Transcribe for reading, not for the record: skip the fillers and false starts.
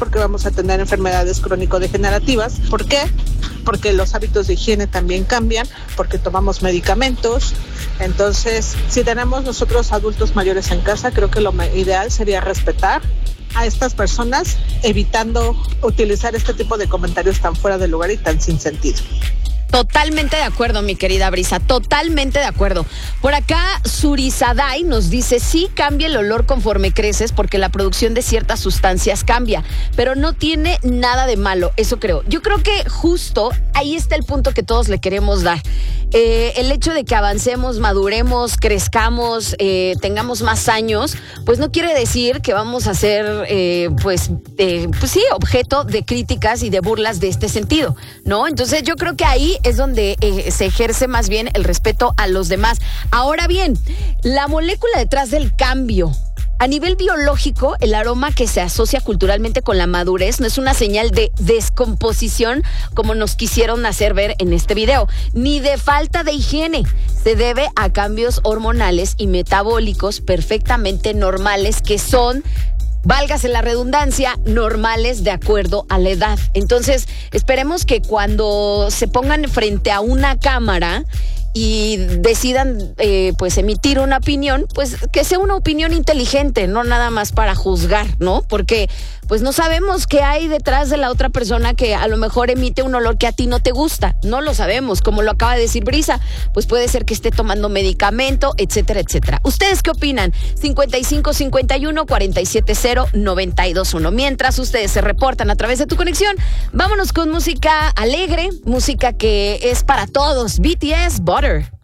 porque vamos a tener enfermedades crónico-degenerativas. ¿Por qué? Porque los hábitos de higiene también cambian, porque tomamos medicamentos. Entonces, si tenemos nosotros adultos mayores en casa, creo que lo ideal sería respetar a estas personas, evitando utilizar este tipo de comentarios tan fuera de lugar y tan sin sentido. Totalmente de acuerdo, mi querida Brisa, totalmente de acuerdo. Por acá, Surisadai nos dice, sí cambia el olor conforme creces porque la producción de ciertas sustancias cambia, pero no tiene nada de malo, eso creo. Yo creo que justo ahí está el punto que todos le queremos dar. El hecho de que avancemos, maduremos, crezcamos, tengamos más años, pues no quiere decir que vamos a ser, pues sí, objeto de críticas y de burlas de este sentido, ¿no? Entonces yo creo que ahí es donde se ejerce más bien el respeto a los demás. Ahora bien, la molécula detrás del cambio. A nivel biológico, el aroma que se asocia culturalmente con la madurez no es una señal de descomposición como nos quisieron hacer ver en este video, ni de falta de higiene. Se debe a cambios hormonales y metabólicos perfectamente normales que son, válgase la redundancia, normales de acuerdo a la edad. Entonces, esperemos que cuando se pongan frente a una cámara y decidan pues emitir una opinión, pues que sea una opinión inteligente, no nada más para juzgar, ¿no? Porque pues no sabemos qué hay detrás de la otra persona que a lo mejor emite un olor que a ti no te gusta, no lo sabemos, como lo acaba de decir Brisa, pues puede ser que esté tomando medicamento, etcétera, etcétera. ¿Ustedes qué opinan? 5551-470-921. Mientras ustedes se reportan a través de tu conexión, vámonos con música alegre, música que es para todos. BTS, Butter.